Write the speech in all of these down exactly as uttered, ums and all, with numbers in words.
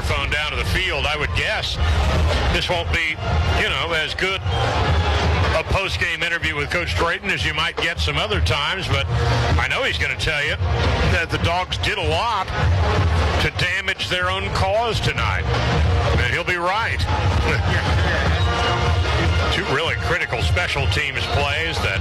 microphone down to the field. I would guess this won't be, you know, as good a post-game interview with Coach Drayton as you might get some other times, but I know he's going to tell you that the Dogs did a lot to damage their own cause tonight. And he'll be right. Two really critical special teams plays that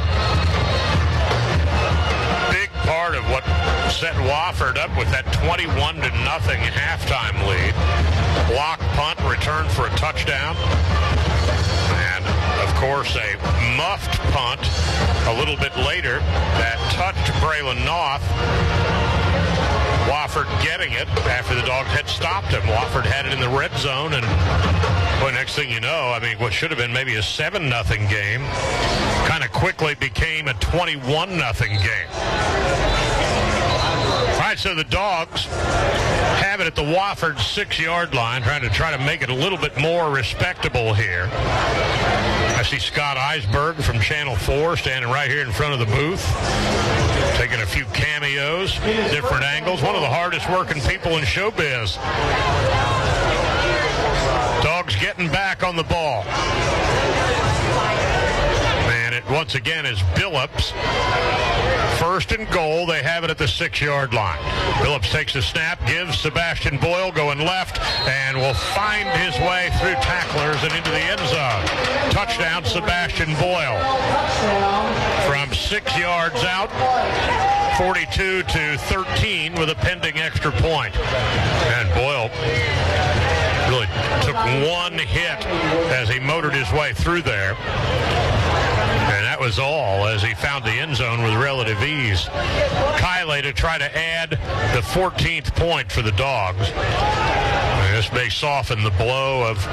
big part of what set Wofford up with that twenty-one to nothing halftime lead. Block punt, return for a touchdown. And, of course, a muffed punt a little bit later that touched Braylon Noth. Wofford getting it after the Dogs had stopped him. Wofford had it in the red zone, and boy, next thing you know, I mean, what should have been maybe a seven nothing game kind of quickly became a twenty-one nothing game. All right, so the Dogs have it at the Wofford six-yard line, trying to try to make it a little bit more respectable here. I see Scott Eisberg from Channel four standing right here in front of the booth, taking a few cameos, different angles. One of the hardest working people in showbiz. Dogs getting back on the ball. And it once again is Billups. First and goal, they have it at the six-yard line. Billups takes the snap, gives Sebastian Boyle going left, and will find his way through tacklers and into the end zone. Touchdown, Sebastian Boyle. From six yards out, forty-two to thirteen with a pending extra point. And Boyle really took one hit as he motored his way through there. And that was all as he found the end zone with relative ease. Kiley to try to add the fourteenth point for the Dogs. And this may soften the blow of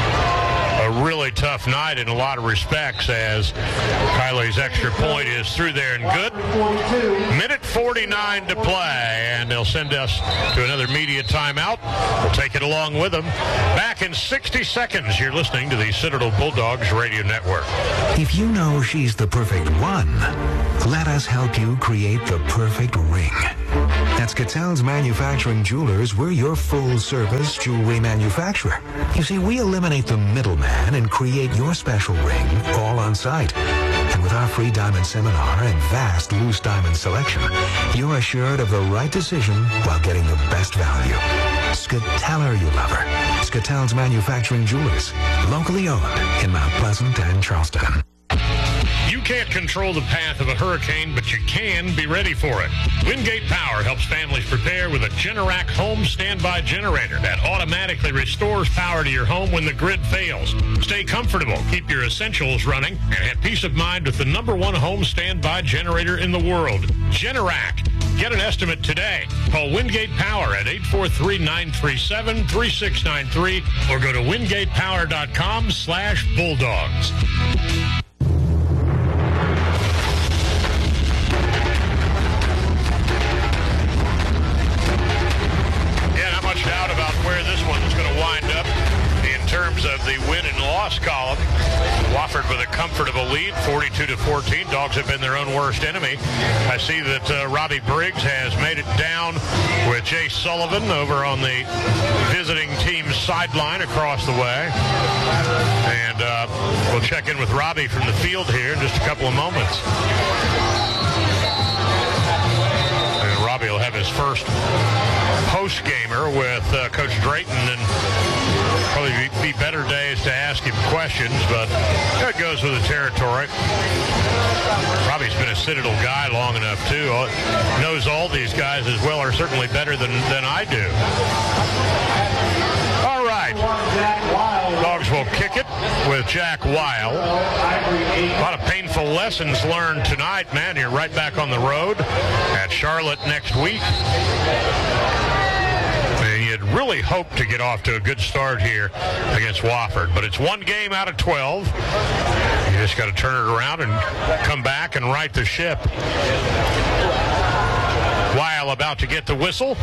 a really tough night in a lot of respects, as Kiley's extra point is through there and good. Minute forty-nine to play, and they'll send us to another media timeout. We'll take it along with them. Back in sixty seconds, you're listening to the Citadel Bulldogs Radio Network. If you know she's the perfect one, let us help you create the perfect ring. At Scatel's Manufacturing Jewelers, we're your full-service jewelry manufacturer. You see, we eliminate the middleman and create your special ring all on site. And with our free diamond seminar and vast loose diamond selection, you're assured of the right decision while getting the best value. Scateller, you lover. Scatel's Manufacturing Jewelers, locally owned in Mount Pleasant and Charleston. You can't control the path of a hurricane, but you can be ready for it. Wingate Power helps families prepare with a Generac home standby generator that automatically restores power to your home when the grid fails. Stay comfortable, keep your essentials running, and have peace of mind with the number one home standby generator in the world, Generac. Get an estimate today. Call Wingate Power at eight four three, nine three seven, three six nine three or go to wingate power dot com slash bulldogs. Doubt about where this one is going to wind up in terms of the win and loss column. Wofford with a comfortable lead, forty-two to fourteen. Dogs have been their own worst enemy. I see that uh, Robbie Briggs has made it down with Jay Sullivan over on the visiting team's sideline across the way. And uh, we'll check in with Robbie from the field here in just a couple of moments. And Robbie will have his first post-gamer with uh, Coach Drayton, and probably be, be better days to ask him questions, but that goes with the territory. Robbie's been a Citadel guy long enough, too. Knows all these guys as well, or certainly better than, than I do. All right. Dogs will kick it with Jack Weil. A lot of painful lessons learned tonight, man. You're right back on the road at Charlotte next week. You'd really hope to get off to a good start here against Wofford, but it's one game out of twelve. You just got to turn it around and come back and right the ship. Weil about to get the whistle,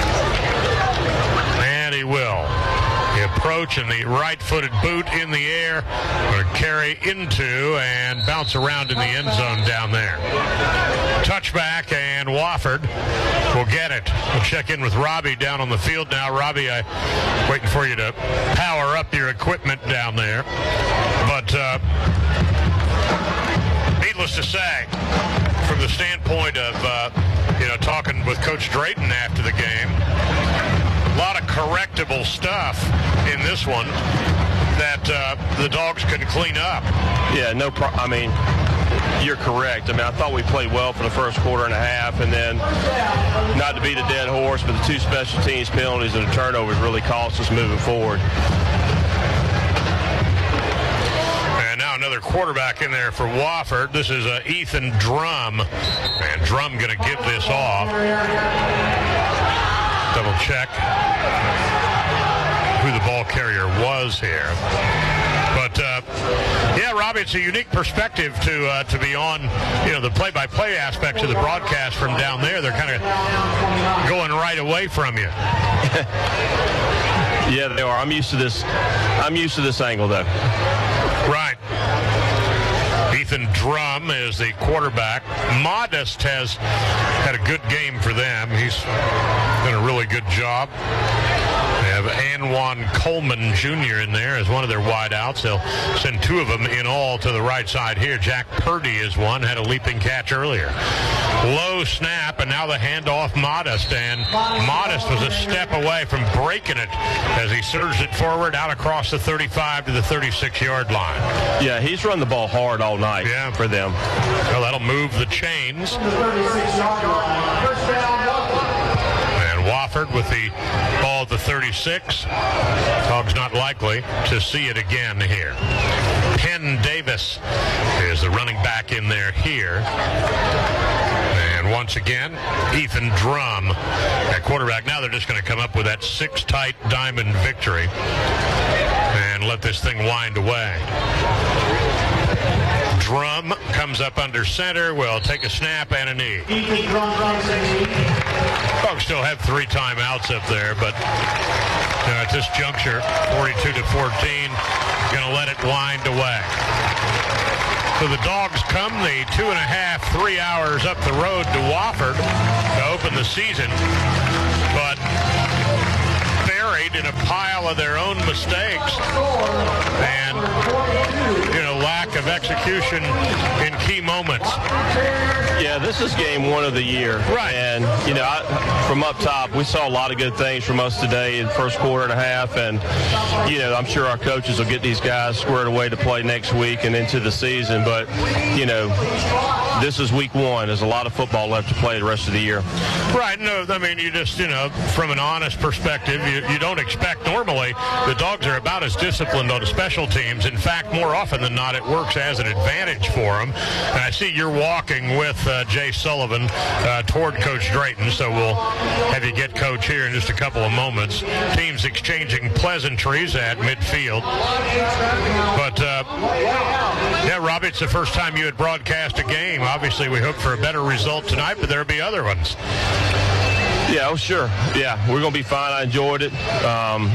and he will. The approach and the right-footed boot in the air going to carry into and bounce around in the end zone down there. Touchback, and Wofford We'll get it. We'll check in with Robbie down on the field now. Robbie, I'm waiting for you to power up your equipment down there. But uh, needless to say, from the standpoint of, uh, you know, talking with Coach Drayton after the game, a lot of correctable stuff in this one that uh, the Dogs can clean up. Yeah, no problem. I mean, you're correct. I mean, I thought we played well for the first quarter and a half, and then, not to beat a dead horse, but the two special teams penalties and the turnovers really cost us moving forward. And now another quarterback in there for Wofford. This is uh, Ethan Drum. And Drum going to give this off. Double check who the ball carrier was here. But, uh, yeah, Robbie, it's a unique perspective to uh, to be on, you know, the play-by-play aspects of the broadcast from down there. They're kind of going right away from you. Yeah, they are. I'm used to this. I'm used to this angle, though. Right. Ethan Drum is the quarterback. Modest has had a good game for them. He's done a really good job. They have Anwan Coleman Junior in there as one of their wideouts. They'll send two of them in all to the right side here. Jack Purdy is one, had a leaping catch earlier. Low snap, and now the handoff Modest. And Modest was a step away from breaking it as he surged it forward out across the thirty-five to the thirty-six-yard line. Yeah, he's run the ball hard all night yeah. for them. Well, that'll move the chains. Wofford with the ball at the thirty-six. Dogs not likely to see it again here. Penn Davis is the running back in there here. And once again, Ethan Drum at quarterback. Now they're just going to come up with that six-tight diamond victory and let this thing wind away. Drum comes up under center, will take a snap and a knee. Dogs still have three timeouts up there, but you know, at this juncture, forty-two to fourteen, going to let it wind away. So the Dogs come the two and a half, three hours up the road to Wofford to open the season, but buried in a pile of their own mistakes and, you know, lack of execution in key moments. Yeah, this is game one of the year. Right. And, you know, I, from up top, we saw a lot of good things from us today in the first quarter and a half. And, you know, I'm sure our coaches will get these guys squared away to play next week and into the season. But, you know, this is week one. There's a lot of football left to play the rest of the year. Right. No, I mean, you just, you know, from an honest perspective, you, you don't expect normally the Dogs are about as disciplined on the special teams. In fact, more often than not, it works as an advantage for them. And I see you're walking with uh, Jay Sullivan uh, toward Coach Drayton, so we'll have you get Coach here in just a couple of moments. Teams exchanging pleasantries at midfield. But, uh, yeah, Robbie, it's the first time you had broadcast a game. Obviously, we hope for a better result tonight, but there'll be other ones. Yeah, oh, sure. Yeah, we're going to be fine. I enjoyed it. Um,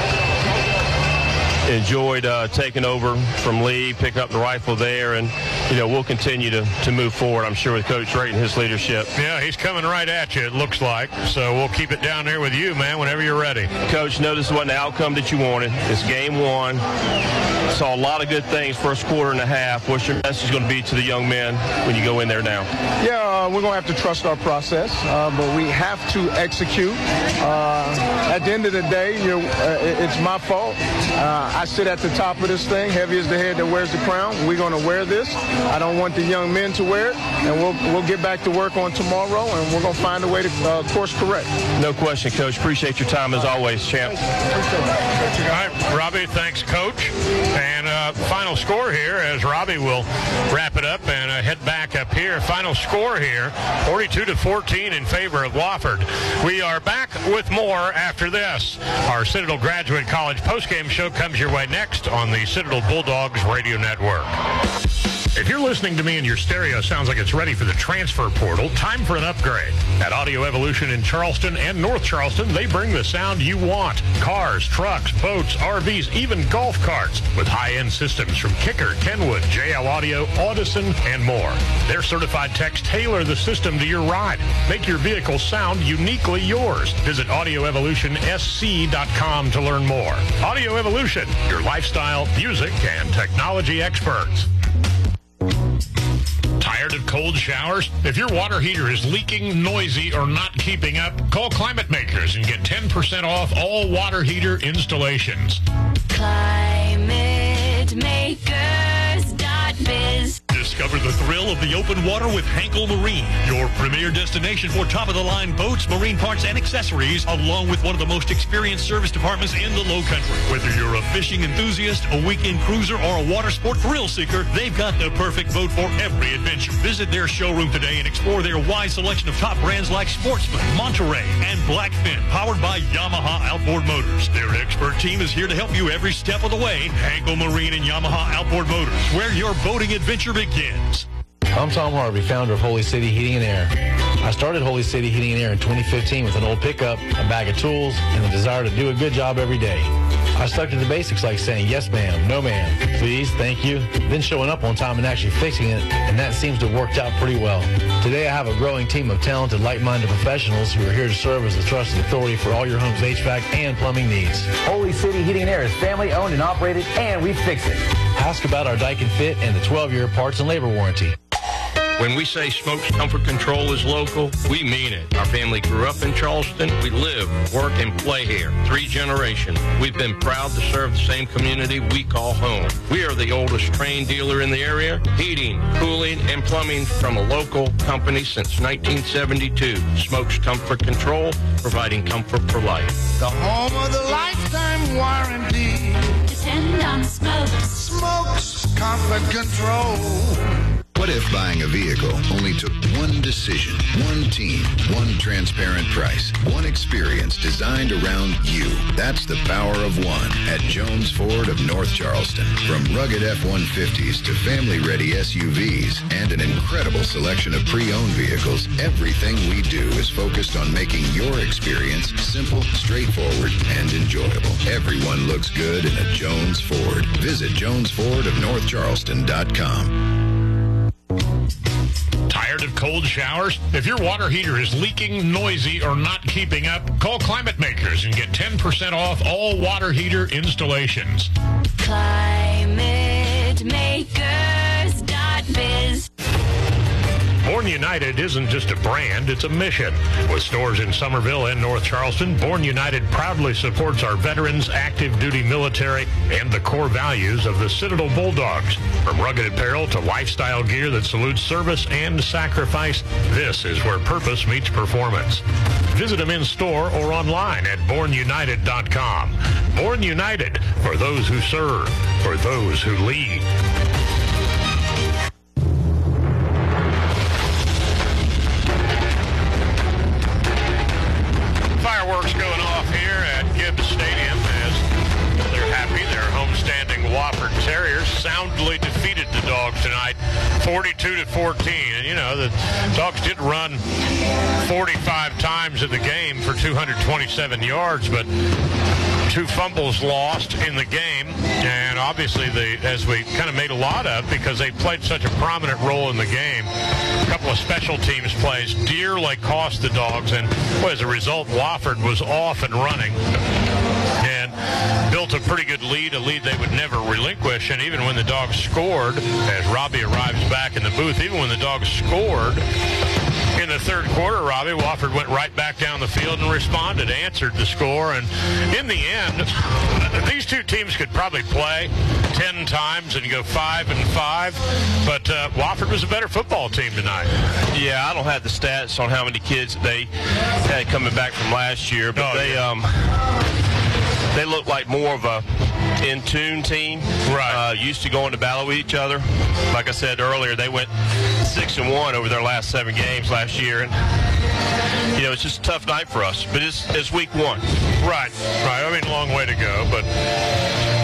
enjoyed uh, taking over from Lee, picking up the rifle there, and, you know, we'll continue to, to move forward, I'm sure, with Coach Drayton and his leadership. Yeah, he's coming right at you, it looks like. So we'll keep it down there with you, man, whenever you're ready. Coach, no, this wasn't the outcome that you wanted. It's game one. Saw a lot of good things first quarter and a half. What's your message going to be to the young men when you go in there now? Yeah, uh, we're going to have to trust our process, uh, but we have to execute. Uh, at the end of the day, you know, uh, it's my fault. Uh, I sit at the top of this thing. Heavy is the head that wears the crown. We're going to wear this. I don't want the young men to wear it, and we'll we'll get back to work on tomorrow, and we're going to find a way to uh, course correct. No question, Coach. Appreciate your time as always, champ. All right, Robbie, thanks, Coach. And uh, final score here as Robbie will wrap it up and uh, head back up here. Final score here, forty-two to fourteen in favor of Wofford. We are back with more after this. Our Citadel Graduate College postgame show comes your way next on the Citadel Bulldogs Radio Network. If you're listening to me and your stereo sounds like it's ready for the transfer portal, time for an upgrade. At Audio Evolution in Charleston and North Charleston, they bring the sound you want. Cars, trucks, boats, R Vs, even golf carts. With high-end systems from Kicker, Kenwood, J L Audio, Audison, and more. Their certified techs tailor the system to your ride. Make your vehicle sound uniquely yours. Visit audio evolution s c dot com to learn more. Audio Evolution, your lifestyle, music, and technology experts. Tired of cold showers? If your water heater is leaking, noisy, or not keeping up, call Climate Makers and get ten percent off all water heater installations. Climate Makers dot biz. Discover the thrill of the open water with Hankel Marine, your premier destination for top-of-the-line boats, marine parts, and accessories, along with one of the most experienced service departments in the Low Country. Whether you're a fishing enthusiast, a weekend cruiser, or a water sport thrill seeker, they've got the perfect boat for every adventure. Visit their showroom today and explore their wide selection of top brands like Sportsman, Monterey, and Blackfin, powered by Yamaha Outboard Motors. Their expert team is here to help you every step of the way. Hankel Marine and Yamaha Outboard Motors, where your boating adventure begins. I'm Tom Harvey, founder of Holy City Heating and Air. I started Holy City Heating and Air in twenty fifteen with an old pickup, a bag of tools, and the desire to do a good job every day. I stuck to the basics like saying yes ma'am, no ma'am, please, thank you, then showing up on time and actually fixing it, and that seems to have worked out pretty well. Today I have a growing team of talented, like-minded professionals who are here to serve as the trusted authority for all your home's H V A C and plumbing needs. Holy City Heating and Air is family-owned and operated, and we fix it. Ask about our Daikin Fit and the twelve-year parts and labor warranty. When we say Smokes Comfort Control is local, we mean it. Our family grew up in Charleston. We live, work, and play here. Three generations. We've been proud to serve the same community we call home. We are the oldest trained dealer in the area. Heating, cooling, and plumbing from a local company since nineteen seventy-two. Smokes Comfort Control, providing comfort for life. The home of the lifetime warranty. Depend on Smokes. Smokes Comfort Control. What if buying a vehicle only took one decision, one team, one transparent price, one experience designed around you? That's the power of one at Jones Ford of North Charleston. From rugged F one fifties to family-ready S U Vs and an incredible selection of pre-owned vehicles, everything we do is focused on making your experience simple, straightforward, and enjoyable. Everyone looks good in a Jones Ford. Visit jones ford of north charleston dot com. Tired of cold showers? If your water heater is leaking, noisy, or not keeping up, call Climate Makers and get ten percent off all water heater installations. Climate Makers dot biz. Born United isn't just a brand, it's a mission. With stores in Somerville and North Charleston, Born United proudly supports our veterans, active duty military, and the core values of the Citadel Bulldogs. From rugged apparel to lifestyle gear that salutes service and sacrifice, this is where purpose meets performance. Visit them in store or online at born united dot com. Born United, for those who serve, for those who lead. Fireworks going off here at Gibbs Stadium as they're happy. Their homestanding Wofford Terriers soundly defeated the Dogs tonight, forty-two to fourteen. And, you know, the Dogs did run forty-five times in the game for two hundred twenty-seven yards, but two fumbles lost in the game. And obviously, they, as we kind of made a lot of, because they played such a prominent role in the game, a couple of special teams plays dearly cost the Dogs. And well, as a result, Wofford was off and running and built a pretty good lead, a lead they would never relinquish. And even when the Dogs scored, as Robbie arrives back in the booth, even when the Dogs scored in the third quarter, Robbie, Wofford went right back down the field and responded, answered the score. And in the end, these two teams could probably play ten times and go five and five, but uh, Wofford was a better football team tonight. Yeah, I don't have the stats on how many kids they had coming back from last year, but oh, they yeah. um they look like more of a in-tune team. Right. Uh, used to going to battle with each other. Like I said earlier, they went six and one over their last seven games last year, and you know it's just a tough night for us. But it's it's week one. Right. Right. I mean, long way to go, but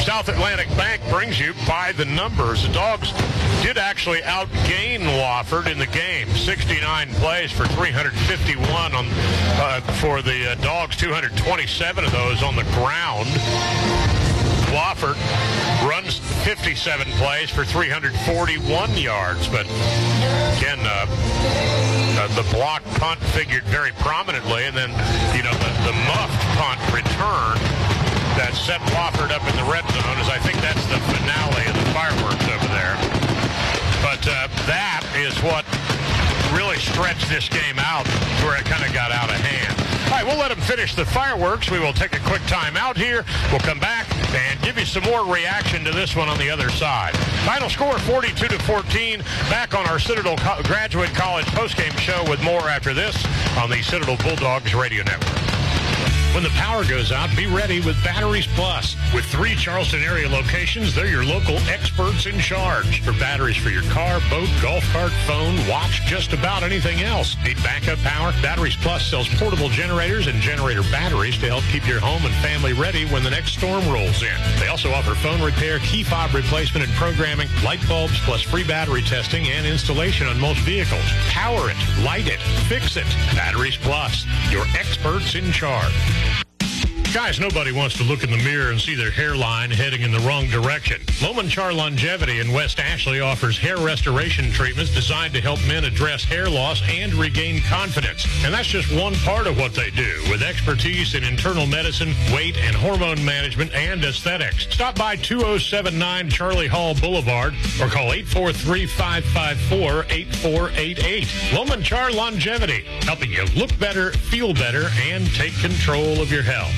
South Atlantic Bank brings you by the numbers. The Dogs did actually outgain Wofford in the game. sixty-nine plays for three hundred fifty-one on uh, for the uh, Dogs, two hundred twenty-seven of those on the ground. Wofford runs fifty-seven plays for three hundred forty-one yards, but again, uh, uh, the block punt figured very prominently, and then, you know, the, the muffed punt return that set Wofford up in the red zone, as I think that's the finale of the fireworks over there. But uh, that is what really stretched this game out to where it kind of got out of hand. All right, we'll let them finish the fireworks. We will take a quick time out here. We'll come back and give you some more reaction to this one on the other side. Final score, forty-two to fourteen. Back on our Citadel Co- Graduate College postgame show with more after this on the Citadel Bulldogs Radio Network. When the power goes out, be ready with Batteries Plus. With three Charleston area locations, they're your local experts in charge. For batteries for your car, boat, golf cart, phone, watch, just about anything else. Need backup power? Batteries Plus sells portable generators and generator batteries to help keep your home and family ready when the next storm rolls in. They also offer phone repair, key fob replacement and programming, light bulbs, plus free battery testing and installation on most vehicles. Power it, light it, fix it. Batteries Plus, your experts in charge. Guys, nobody wants to look in the mirror and see their hairline heading in the wrong direction. Lomanchar Longevity in West Ashley offers hair restoration treatments designed to help men address hair loss and regain confidence. And that's just one part of what they do, with expertise in internal medicine, weight and hormone management, and aesthetics. Stop by two oh seven nine Charlie Hall Boulevard or call eight four three, five five four, eight four eight eight. Lomanchar Longevity, helping you look better, feel better, and take control of your health.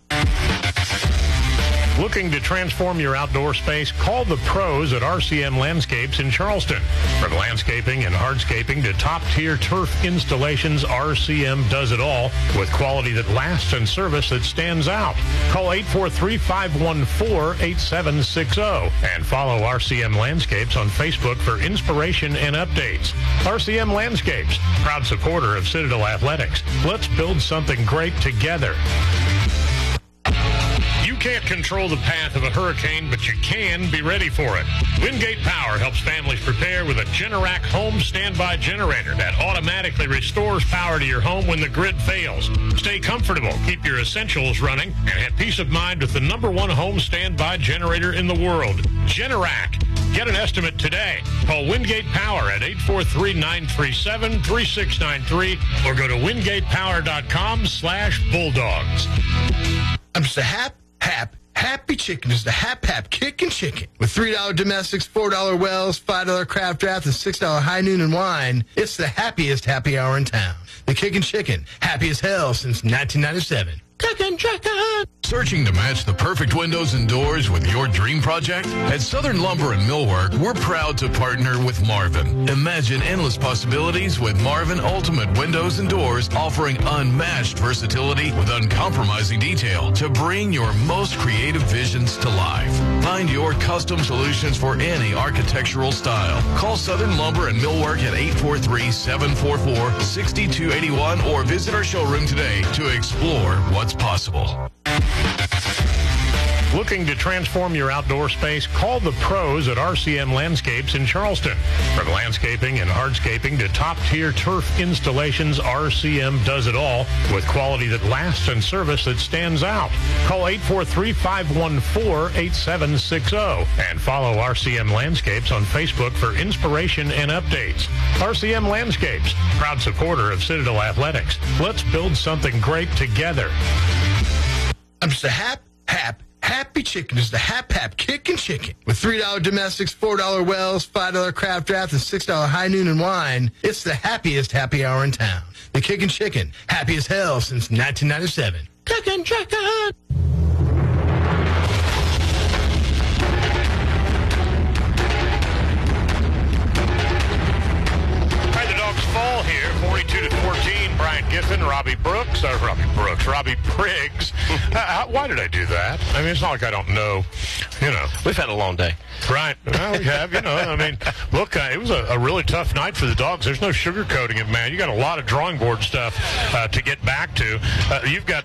Looking to transform your outdoor space? Call the pros at R C M Landscapes in Charleston. From landscaping and hardscaping to top-tier turf installations, R C M does it all with quality that lasts and service that stands out. Call eight four three, five one four, eight seven six zero and follow R C M Landscapes on Facebook for inspiration and updates. R C M Landscapes, proud supporter of Citadel Athletics. Let's build something great together. You can't control the path of a hurricane, but you can be ready for it. Wingate Power helps families prepare with a Generac home standby generator that automatically restores power to your home when the grid fails. Stay comfortable, keep your essentials running, and have peace of mind with the number one home standby generator in the world, Generac. Get an estimate today. Call Wingate Power at eight four three, nine three seven, three six nine three or go to wingate power dot com slash bulldogs. I'm just a hap, hap, happy chicken. Just a hap, hap, kickin' chicken. With three dollar domestics, four dollar wells, five dollar craft draft, and six dollar high noon and wine, it's the happiest happy hour in town. The Kickin' Chicken, happy as hell since nineteen ninety-seven. Kickin' Chicken! Searching to match the perfect windows and doors with your dream project? At Southern Lumber and Millwork, we're proud to partner with Marvin. Imagine endless possibilities with Marvin Ultimate Windows and Doors, offering unmatched versatility with uncompromising detail to bring your most creative visions to life. Find your custom solutions for any architectural style. Call Southern Lumber and Millwork at eight four three, seven four four, six two eight one or visit our showroom today to explore what's possible. Looking to transform your outdoor space? Call the pros at R C M Landscapes in Charleston. From landscaping and hardscaping to top-tier turf installations, R C M does it all with quality that lasts and service that stands out. Call eight four three, five one four, eight seven six zero and follow R C M Landscapes on Facebook for inspiration and updates. R C M Landscapes, proud supporter of Citadel Athletics. Let's build something great together. I'm just a hap, hap, happy chicken. Just a hap, hap, kickin' chicken. With three dollar domestics, four dollar wells, five dollar craft draft, and six dollar high noon and wine, it's the happiest happy hour in town. The Kickin' Chicken, happy as hell since nineteen ninety-seven. Kickin' Chicken! Fall here, forty-two to fourteen. Brian Giffen, Robbie Brooks, uh, Robbie Brooks, Robbie Briggs. uh, how, why did I do that? I mean, it's not like I don't know. You know, we've had a long day, right? Well, we have. You know, I mean, look, uh, it was a, a really tough night for the Dogs. There's no sugarcoating it, man. You got a lot of drawing board stuff uh, to get back to. Uh, you've got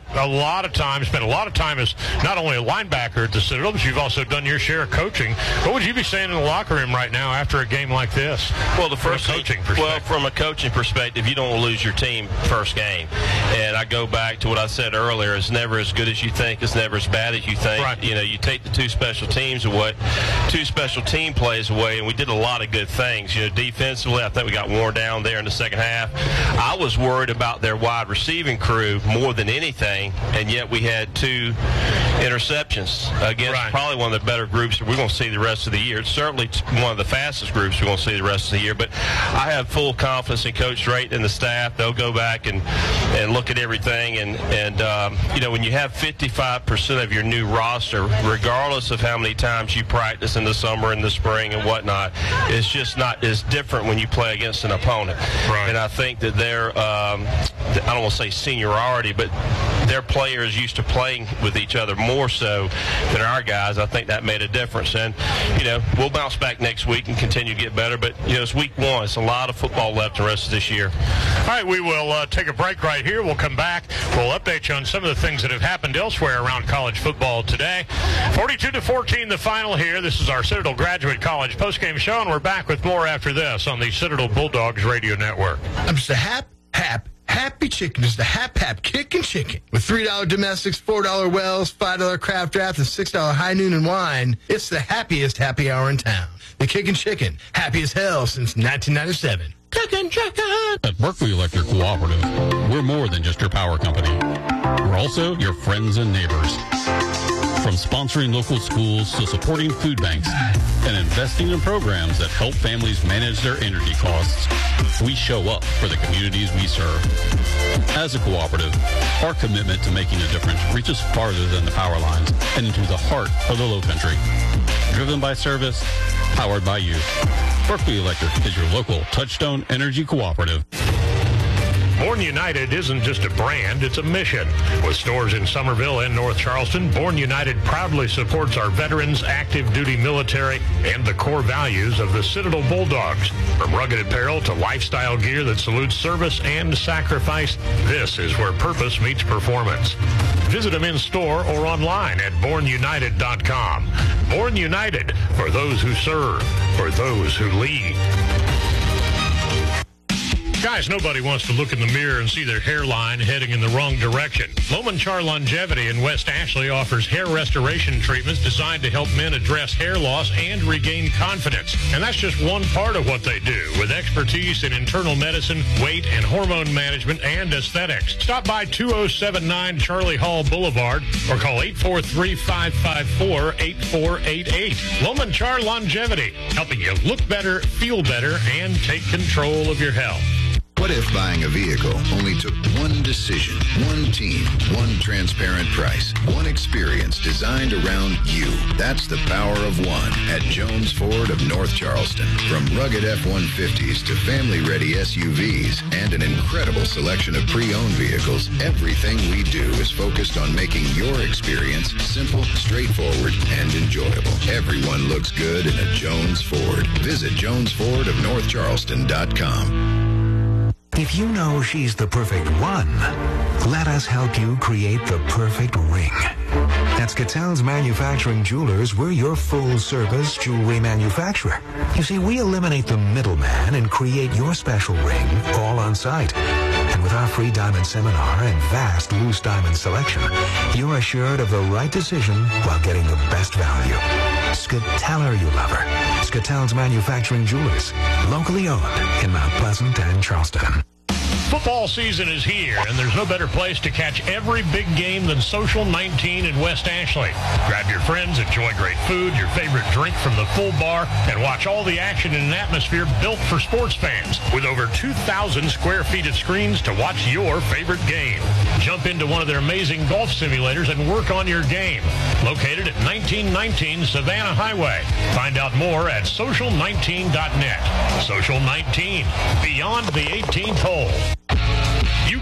a lot of time, spent a lot of time as not only a linebacker at the Citadel, but you've also done your share of coaching. What would you be saying in the locker room right now after a game like this? Well, the first from a coaching perspective. Well, from a coaching perspective, you don't want to lose your team first game. And I go back to what I said earlier: it's never as good as you think, it's never as bad as you think. Right. You know, you take the two special teams away, two special team plays away, and we did a lot of good things. You know, defensively, I think we got worn down there in the second half. I was worried about their wide receiving crew more than anything, and yet we had two interceptions against right. probably one of the better groups we're going to see the rest of the year. It's certainly one of the fastest groups we're going to see the rest of the year, but I have full confidence in Coach Drayton and the staff. They'll go back and, and look at everything, and, and um, you know, when you have fifty-five percent of your new roster, regardless of how many times you practice in the summer and the spring and whatnot, it's just not as different when you play against an opponent. Right. And I think that their, um, I don't want to say seniority, but their players used to playing with each other more so than our guys. I think that made a difference. And, you know, we'll bounce back next week and continue to get better. But, you know, it's week one. It's a lot of football left the rest of this year. All right, we will uh, take a break right here. We'll come back. We'll update you on some of the things that have happened elsewhere around college football today. forty-two to fourteen, the final here. This is our Citadel Graduate College postgame show, and we're back with more after this on the Citadel Bulldogs Radio Network. I'm just a hap, hap, happy chicken. Just a hap, hap, kicking chicken. With three dollar domestics, four dollar wells, five dollar craft draft, and six dollar high noon and wine, it's the happiest happy hour in town. The Kickin' Chicken, happy as hell since nineteen ninety-seven. Kickin' Chicken! At Berkeley Electric Cooperative, we're more than just your power company. We're also your friends and neighbors. From sponsoring local schools to supporting food banks and investing in programs that help families manage their energy costs, we show up for the communities we serve. As a cooperative, our commitment to making a difference reaches farther than the power lines and into the heart of the Low Country. Driven by service, powered by you. Berkeley Electric is your local Touchstone Energy Cooperative. Born United isn't just a brand, it's a mission. With stores in Somerville and North Charleston, Born United proudly supports our veterans, active duty military, and the core values of the Citadel Bulldogs. From rugged apparel to lifestyle gear that salutes service and sacrifice, this is where purpose meets performance. Visit them in store or online at born united dot com. Born United, for those who serve, for those who lead. Guys, nobody wants to look in the mirror and see their hairline heading in the wrong direction. Lomanchar Longevity in West Ashley offers hair restoration treatments designed to help men address hair loss and regain confidence. And that's just one part of what they do, with expertise in internal medicine, weight and hormone management, and aesthetics. Stop by two oh seven nine Charlie Hall Boulevard or call eight four three, five five four, eight four eight eight. Lomanchar Longevity, helping you look better, feel better, and take control of your health. What if buying a vehicle only took one decision, one team, one transparent price, one experience designed around you? That's the power of one at Jones Ford of North Charleston. From rugged F one fifties to family-ready S U Vs and an incredible selection of pre-owned vehicles, everything we do is focused on making your experience simple, straightforward, and enjoyable. Everyone looks good in a Jones Ford. Visit jones ford of north charleston dot com. If you know she's the perfect one, let us help you create the perfect ring. At Scatel's Manufacturing Jewelers, we're your full-service jewelry manufacturer. You see, we eliminate the middleman and create your special ring all on site. And with our free diamond seminar and vast loose diamond selection, you're assured of the right decision while getting the best value. Scatel, you lover. Scatel's Manufacturing Jewelers, locally owned in Mount Pleasant and Charleston. Football season is here, and there's no better place to catch every big game than Social nineteen in West Ashley. Grab your friends, enjoy great food, your favorite drink from the full bar, and watch all the action in an atmosphere built for sports fans. With over two thousand square feet of screens to watch your favorite game. Jump into one of their amazing golf simulators and work on your game. Located at nineteen nineteen Savannah Highway. Find out more at social nineteen dot net. Social nineteen, beyond the eighteenth hole. You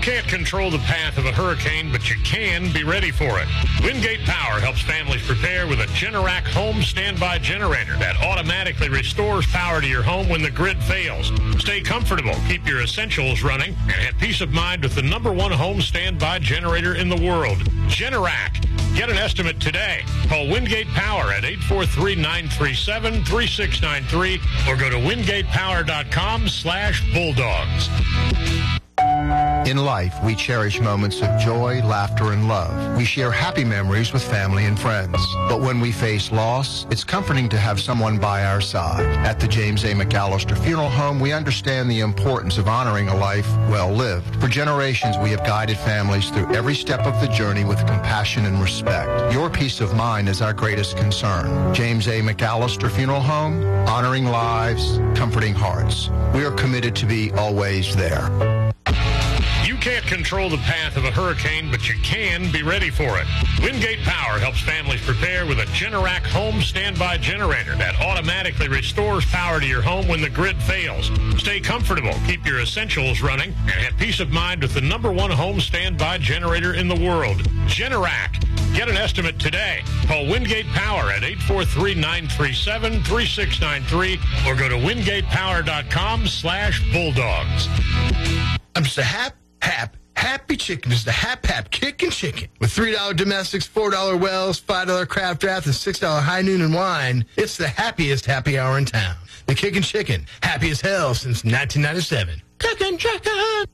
can't control the path of a hurricane, but you can be ready for it. Wingate Power helps families prepare with a Generac home standby generator that automatically restores power to your home when the grid fails. Stay comfortable, keep your essentials running, and have peace of mind with the number one home standby generator in the world, Generac. Get an estimate today. Call Wingate Power at eight four three, nine three seven, three six nine three or go to wingate power dot com slash bulldogs. In life, we cherish moments of joy, laughter, and love. We share happy memories with family and friends. But when we face loss, it's comforting to have someone by our side. At the James A. McAllister Funeral Home, we understand the importance of honoring a life well lived. For generations, we have guided families through every step of the journey with compassion and respect. Your peace of mind is our greatest concern. James A. McAllister Funeral Home, honoring lives, comforting hearts. We are committed to be always there. You can't control the path of a hurricane, but you can be ready for it. Wingate Power helps families prepare with a Generac home standby generator that automatically restores power to your home when the grid fails. Stay comfortable, keep your essentials running, and have peace of mind with the number one home standby generator in the world, Generac. Get an estimate today. Call Wingate Power at eight four three, nine three seven, three six nine three or go to wingate power dot com slash bulldogs. I'm just a hap, hap, happy chicken. It's the Hap Hap Kickin' Chicken. With three dollar domestics, four dollar wells, five dollar craft draft, and six dollar high noon and wine, it's the happiest happy hour in town. The Kickin' Chicken, happy as hell since nineteen ninety-seven. Kickin' Chicken!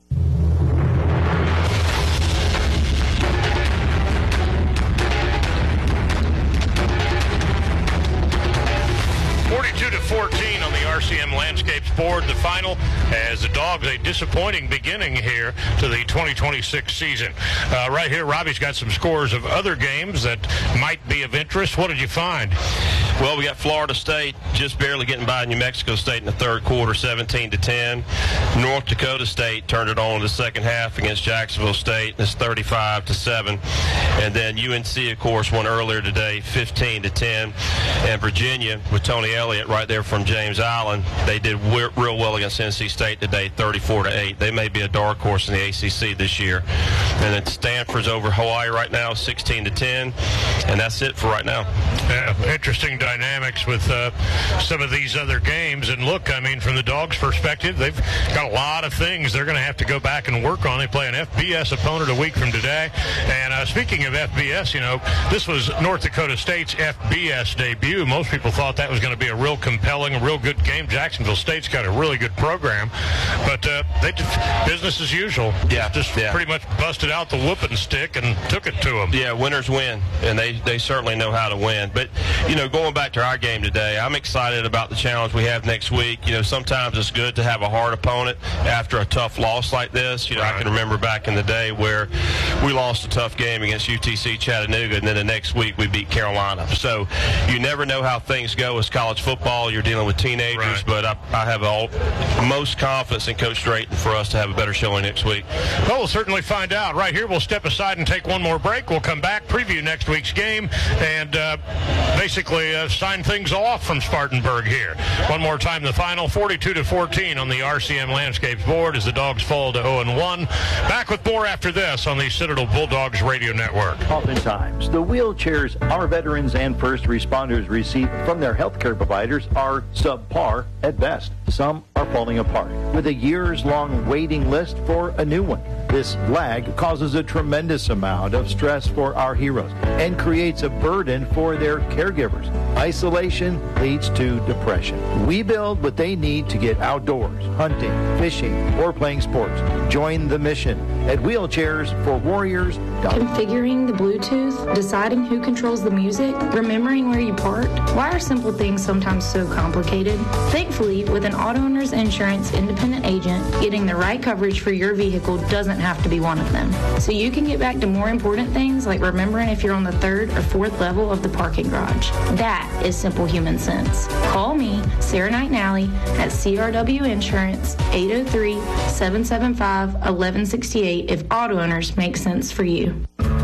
forty-two to fourteen on the R C M Landscapes board. The final as the Dogs a disappointing beginning here to the twenty twenty-six season. Uh, right here, Robbie's got some scores of other games that might be of interest. What did you find? Well, we got Florida State just barely getting by New Mexico State in the third quarter, seventeen to ten. North Dakota State turned it on in the second half against Jacksonville State. It's thirty-five to seven. And then U N C, of course, won earlier today, fifteen to ten. And Virginia, with Tony Elliott right there from James Island, they did w- real well against N C State today, thirty-four to eight. They may be a dark horse in the A C C this year. And then Stanford's over Hawaii right now, sixteen to ten. And that's it for right now. Yeah, interesting dynamics with uh, some of these other games. And look, I mean, from the Dogs' perspective, they've got a lot of things they're going to have to go back and work on. They play an F B S opponent a week from today. And uh, speaking of F B S, you know, this was North Dakota State's F B S debut. Most people thought that was going to be a real compelling, a real good game. Jacksonville State's got a really good program. But uh, they did business as usual. Yeah, just yeah. pretty much busted out the whooping stick and took it to them. Yeah, winners win, and they, they certainly know how to win. But, you know, going back to our game today, I'm excited about the challenge we have next week. You know, sometimes it's good to have a hard opponent after a tough loss like this. You know, right. I can remember back in the day where we lost a tough game against U T C Chattanooga, and then the next week we beat Carolina. So you never know how things go as college football. You're dealing with teenagers, right. but I, I have all most confidence in Coach Drayton for us to have a better showing next week. Well, we'll certainly find out. Right here, we'll step aside and take one more break. We'll come back, preview next week's game, and uh, basically uh, sign things off from Spartanburg here. One more time, the final, forty-two to fourteen on the R C M Landscapes board as the Dogs fall to oh and one. Back with more after this on the Citadel Bulldogs Radio Network. Oftentimes, the wheelchairs our veterans and first responders receive from their healthcare providers are subpar at best. Some are falling apart with a years-long waiting list for a new one. This lag causes a tremendous amount of stress for our heroes and creates a burden for their caregivers. Isolation leads to depression. We build what they need to get outdoors, hunting, fishing, or playing sports. Join the mission at wheelchairs for warriors. Configuring the Bluetooth, deciding who controls the music, remembering where you parked. Why are simple things sometimes so complicated? Thankfully, with an Auto Owners Insurance independent agent, getting the right coverage for your vehicle doesn't have to be one of them. So you can get back to more important things like remembering if you're on the third or fourth level of the parking garage. That is simple human sense. Call me, Sarah Knight Nally, at C R W Insurance, eight oh three, seven seven five, one one six eight if auto owners make sense for you.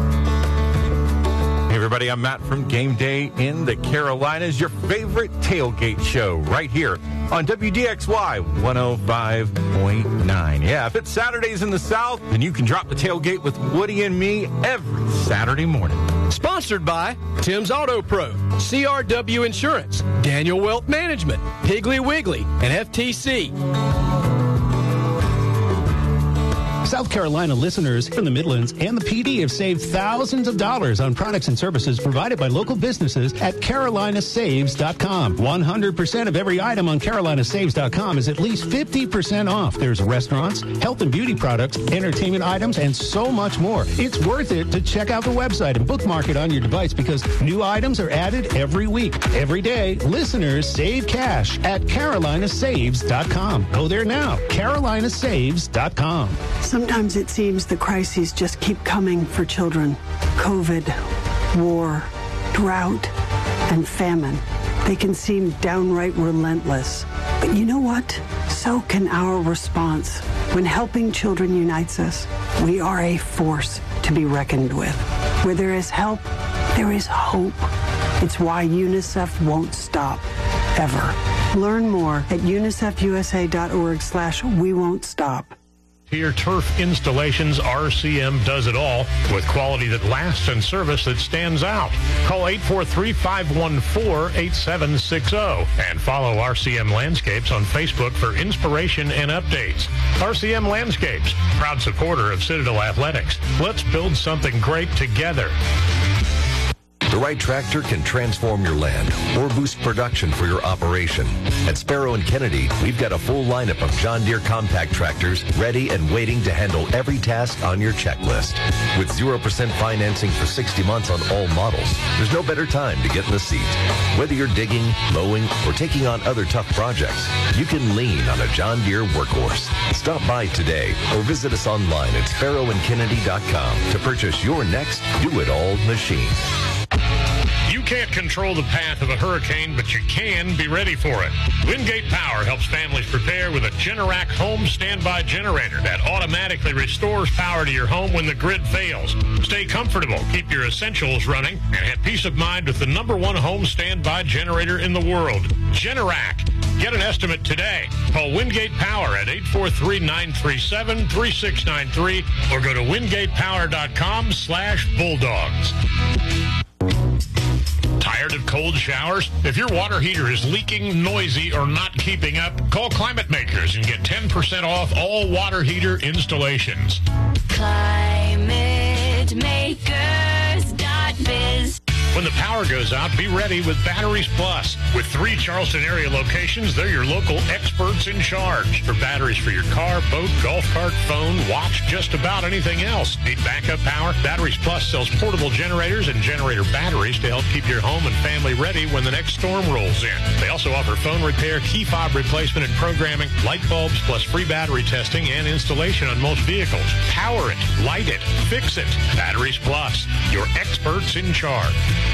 Hey everybody, I'm Matt from Game Day in the Carolinas, your favorite tailgate show right here on W D X Y one oh five point nine. Yeah, if it's Saturdays in the South, then you can drop the tailgate with Woody and me every Saturday morning. Sponsored by Tim's Auto Pro, C R W Insurance, Daniel Wealth Management, Piggly Wiggly, and F T C. South Carolina listeners in the Midlands and the P D have saved thousands of dollars on products and services provided by local businesses at Carolina Saves dot com. one hundred percent of every item on Carolina Saves dot com is at least fifty percent off. There's restaurants, health and beauty products, entertainment items, and so much more. It's worth it to check out the website and bookmark it on your device because new items are added every week. Every day, listeners save cash at Carolina Saves dot com. Go there now, Carolina Saves dot com. Sometimes it seems the crises just keep coming for children. COVID, war, drought, and famine. They can seem downright relentless. But you know what? So can our response. When helping children unites us, we are a force to be reckoned with. Where there is help, there is hope. It's why UNICEF won't stop, ever. Learn more at unicefusa.org slash we won't stop. Here, Turf Installations, R C M does it all with quality that lasts and service that stands out. Call eight four three, five one four, eight seven six zero and follow R C M Landscapes on Facebook for inspiration and updates. R C M Landscapes, proud supporter of Citadel Athletics. Let's build something great together. The right tractor can transform your land or boost production for your operation. At Sparrow and Kennedy, we've got a full lineup of John Deere compact tractors ready and waiting to handle every task on your checklist. With zero percent financing for sixty months on all models, there's no better time to get in the seat. Whether you're digging, mowing, or taking on other tough projects, you can lean on a John Deere workhorse. Stop by today or visit us online at sparrow and kennedy dot com to purchase your next do-it-all machine. You can't control the path of a hurricane, but you can be ready for it. Wingate Power helps families prepare with a Generac home standby generator that automatically restores power to your home when the grid fails. Stay comfortable, keep your essentials running, and have peace of mind with the number one home standby generator in the world, Generac. Get an estimate today. Call Wingate Power at eight four three, nine three seven, three six nine three or go to wingate power dot com slash bulldogs. Tired of cold showers? If your water heater is leaking, noisy, or not keeping up, call Climate Makers and get ten percent off all water heater installations. Climate Makers dot biz. When the power goes out, be ready with Batteries Plus. With three Charleston area locations, they're your local experts in charge. For batteries for your car, boat, golf cart, phone, watch, just about anything else. Need backup power? Batteries Plus sells portable generators and generator batteries to help keep your home and family ready when the next storm rolls in. They also offer phone repair, key fob replacement and programming, light bulbs, plus free battery testing and installation on most vehicles. Power it, light it, fix it. Batteries Plus, your experts in charge.